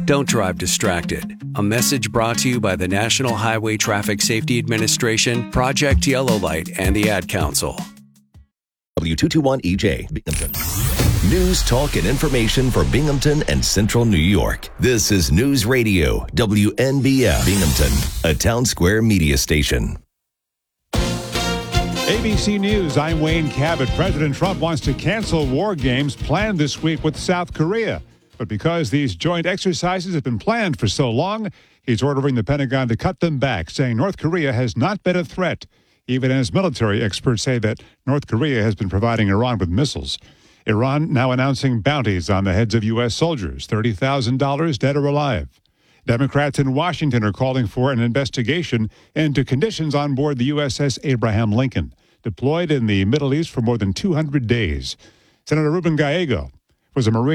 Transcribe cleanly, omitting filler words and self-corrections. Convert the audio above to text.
Don't drive distracted. A message brought to you by the National Highway Traffic Safety Administration, Project Yellow Light, and the Ad Council. W221EJ, Binghamton. News, talk, and information for Binghamton and Central New York. This is News Radio, WNBF, Binghamton, a Town Square media station. ABC News, I'm Wayne Cabot. President Trump wants to cancel war games planned this week with South Korea. But because these joint exercises have been planned for so long, he's ordering the Pentagon to cut them back, saying North Korea has not been a threat, even as military experts say that North Korea has been providing Iran with missiles. Iran now announcing bounties on the heads of U.S. soldiers, $30,000 dead or alive. Democrats in Washington are calling for an investigation into conditions on board the USS Abraham Lincoln, deployed in the Middle East for more than 200 days. Senator Ruben Gallego was a Marine